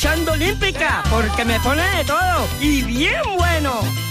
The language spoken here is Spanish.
escuchando Olímpica, porque me pone de todo y bien bueno.